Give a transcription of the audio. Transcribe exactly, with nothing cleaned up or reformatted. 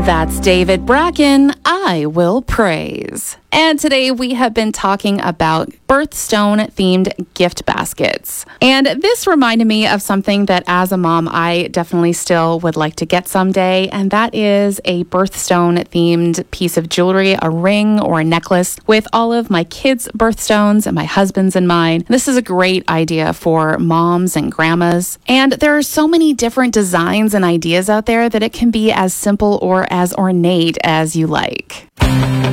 That's David Bracken, I Will Praise. And today we have been talking about birthstone-themed gift baskets. And this reminded me of something that as a mom, I definitely still would like to get someday. And that is a birthstone-themed piece of jewelry, a ring or a necklace with all of my kids' birthstones and my husband's and mine. This is a great idea for moms and grandmas. And there are so many different designs and ideas out there that it can be as simple or as ornate as you like.